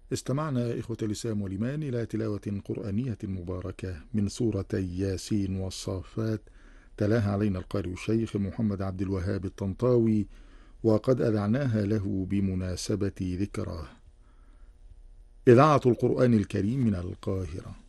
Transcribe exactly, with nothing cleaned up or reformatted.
استمعنا إخوة الإسلام والإيمان إلى تلاوة قرآنية مباركة من سورتي ياسين والصافات، تلاها علينا القارئ الشيخ محمد عبد الوهاب الطنطاوي، وقد أذعناها له بمناسبة ذكراه. إذاعة القرآن الكريم من القاهرة.